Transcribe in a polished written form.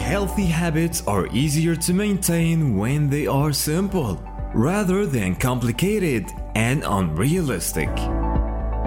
healthy habits are easier to maintain when they are simple, rather than complicated and unrealistic.